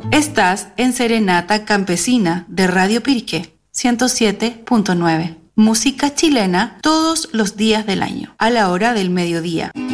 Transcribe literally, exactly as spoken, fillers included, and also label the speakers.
Speaker 1: Estás en Serenata Campesina de Radio Piriqué ciento siete punto nueve. Música chilena todos los días del año, a la hora del mediodía.